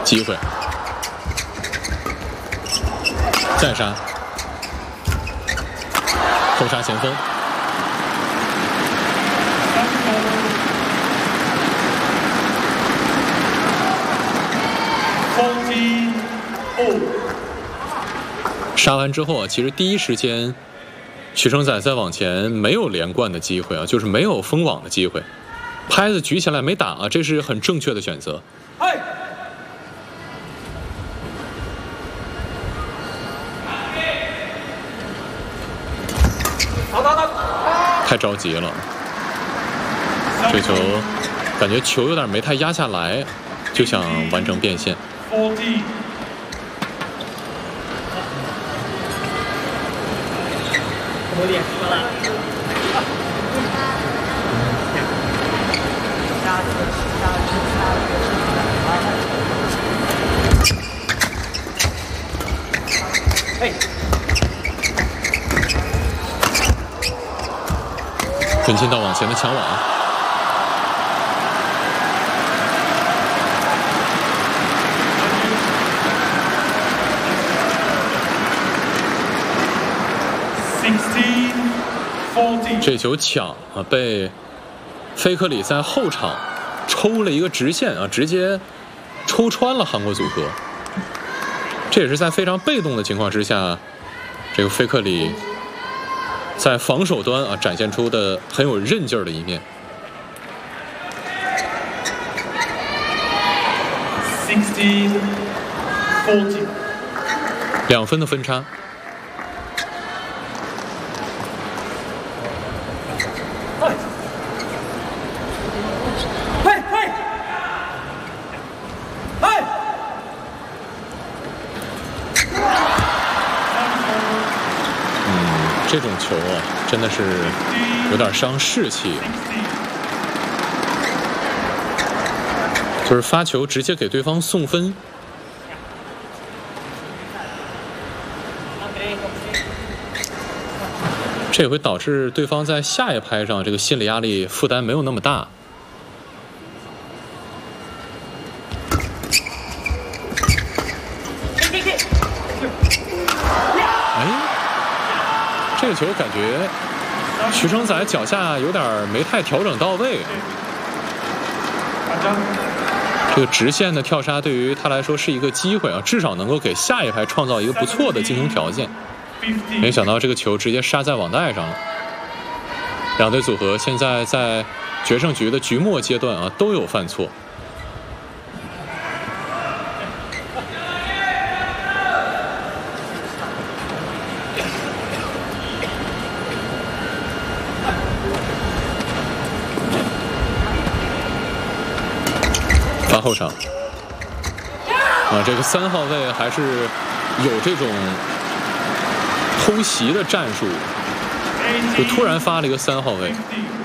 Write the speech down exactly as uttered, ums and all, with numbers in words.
机会，再杀，后杀前锋。杀完之后啊，其实第一时间，许成宰再往前没有连贯的机会啊，就是没有封网的机会，拍子举起来没打啊，这是很正确的选择。太着急了，这球感觉球有点没太压下来，就想完成变线。 有点说了。哎， 准进到网前的抢网。这球抢啊，被菲克里在后场抽了一个直线啊，直接抽穿了韩国组合。这也是在非常被动的情况之下，这个菲克里在防守端啊展现出的很有韧劲儿的一面。两分的分差。这种球啊，真的是有点伤士气。就是发球直接给对方送分，这也会导致对方在下一拍上这个心理压力负担没有那么大。这个球感觉徐成宰脚下有点没太调整到位，这个直线的跳杀对于他来说是一个机会啊，至少能够给下一拍创造一个不错的进攻条件。没想到这个球直接杀在网带上了。两队组合现在在决胜局的局末阶段啊都有犯错。发后场啊，这个三号位还是有这种偷袭的战术，就突然发了一个三号位。